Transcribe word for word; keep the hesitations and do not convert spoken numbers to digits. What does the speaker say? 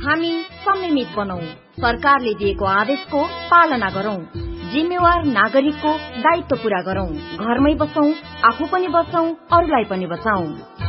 हामी संयमित बनौं, सरकारले दिएको आदेशको पालना गरौं, जिम्मेवार नागरिकको दायित्व पूरा गरौं, घरमै बसौं, आफू पनि बचौं, अरूलाई पनि बचाउँ।